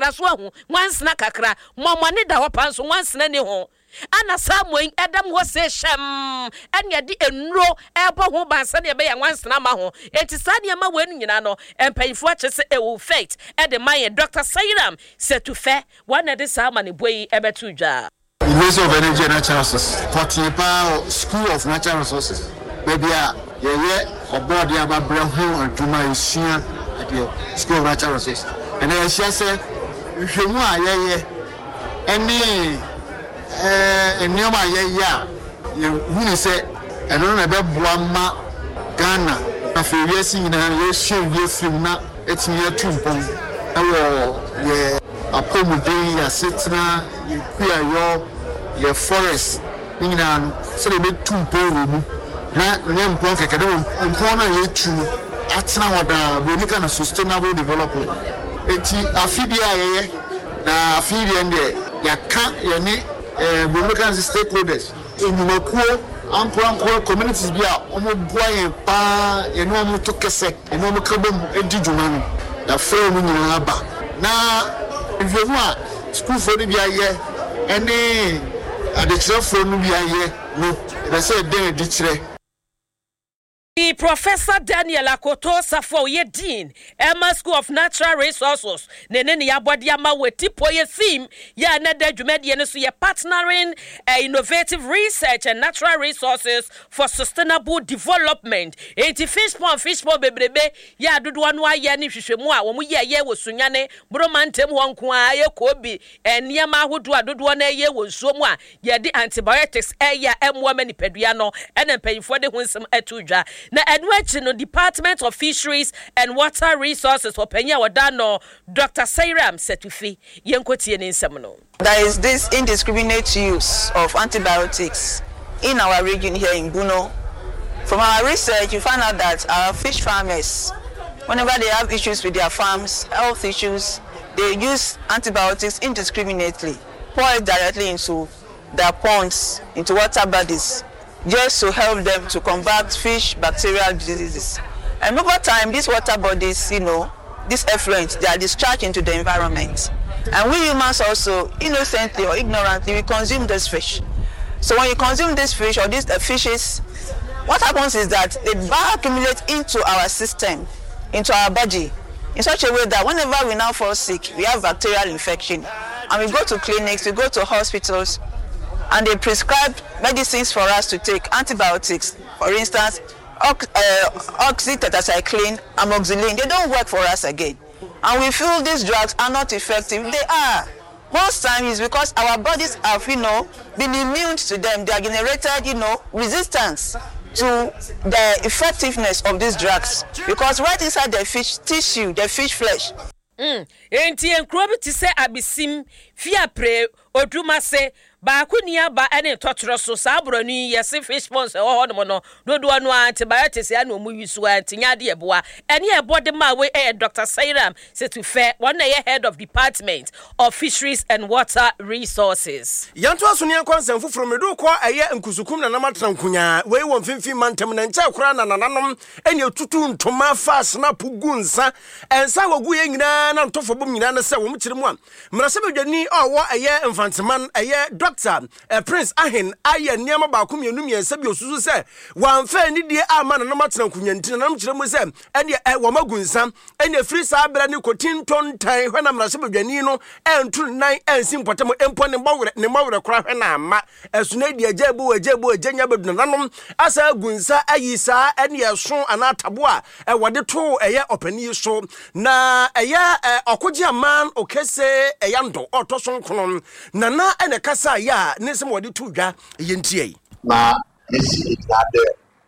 kakra so ahu wansena kakra momone da ho panso wansena ni ho ana samoin edam ho se hyem ene de enuro ebo ho bansa ne be ya wansena ma ho enti sane ma wenu nyina no empanyfo ache se e wo faith e de maye Dr. Sairam Setufe one de sama ne boyi ebetu dwa University of Energy and Natural Resources Potipa School of Natural Resources maybe ye oboard ya ba brahun aduma isia at the School of Natural Resources and I say hwemu ayeye eni enioma ayeye ye hunu se eno na be boama Ghana afewie si nyina ye hwe film na etinye tumpon ewo ye apomudi ya sitna ye your forest nyina so they be tumpon mu na nyempon keke de mpon na ye tu atena wada we can sustainable development eti afibia ye na afibia nde yaka ye ni we can stakeholders enyumakuo ampo communities bia omo boa ye pa ye no omo to kese ye no omo kabom edi dwuma no ya fro mu nyina aba na evu a school for the bia ye ene adechire for no bia ye no be say den adechire Professor Daniel Akoto Safo ye Dean Emma School of Natural Resources nene ne yabode ama weti poye theme ya na da dwumade ne so ye partnering innovative research and natural resources for sustainable development enti fish pond bebrebe ya dodo anu aye ne hwehwemu a wo mu ye wosunyane bromantem ho nko a ye kobi eniema ahodo adodo na ye wonsuo mu a ye di antibiotics ya emwa manipadua no ene mpanyfo de ho nsem atudwa na edwachi no Department of Fisheries and Water Resources for Penya Wadano Dr. Sairam Setufe yenkotie ne nsem no. There is this indiscriminate use of antibiotics in our region here in Buno. From our research, you find out that our fish farmers, whenever they have issues with their farms, health issues, they use antibiotics indiscriminately, pour it directly into their ponds, into water bodies, just to help them to combat fish bacterial diseases. And over time, these water bodies, these effluents, they are discharged into the environment. And we humans also, innocently or ignorantly, we consume this fish. So when you consume this fish or these fishes, what happens is that they bioaccumulate into our system, into our body, in such a way that whenever we now fall sick, we have bacterial infection. And we go to clinics, we go to hospitals, and they prescribe medicines for us to take, antibiotics, for instance, oxytetracycline, amoxicillin. They don't work for us again. And we feel these drugs are not effective. They are. Most times is because our bodies have, been immune to them. They are generated, resistance to the effectiveness of these drugs. Because right inside the fish tissue, the fish flesh. Enti enkrobi ti se abisim fia pre oduma se ba kunia ba ene totoro so sabronu yesi fish ponds e ho no dodo anu antibiotics ya no mu yusu antinya de eboa ene ebode ma we Dr. Sairam Setufe one ye head of Department of Fisheries and Water Resources yanto aso ne konsem foforo medu ko eye nkusukum na namatran kunya we won finfin mantem na ncha kura na nananom ene tutu ntoma fast na pugunsa ensa wogu ye nyina na ntofo bom nyina na se wo mu kiremu a mrase bedwani owo eye infantiman eye Dr. Prince Ahin aye niam ba ko mienu miensa bi osusu se wan fa ni die ama na namatran kunya ntina na mkiremu se ene wo magunsa ene free sa bra ni kotinton tan hwe na mrase bedwani no entu nan ensim potem empo ne mawre kora hwe na ama esuna die ajebu agenya bedu nanom asa gunsa ayisa ene yeso anatabo a wode to eye opani so na eye okoje aman okese eyando otoso nkono nana ene kasa ya nesem wode to dwa yentie na esi igade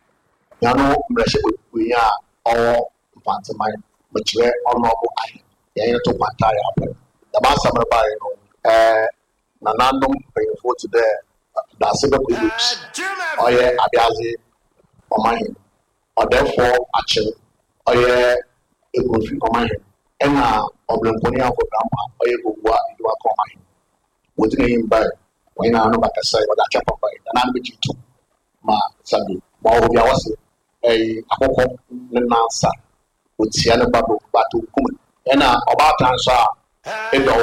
yano mreshe kuya o pantomime machire onobo ai ya to pantaya apo da ba samra ba no nanandom payfo to the da sebe groups oye abiazi omahin or therefore action oye egofi omahin ena oblenkoni afọ grandma oye gogwa iwa omahin wodine yimba when I know bakasai wada chapa by na na meji to ma sabi ma o bia wase akoko na nsa otia ne babo batu kum ena oba tan so a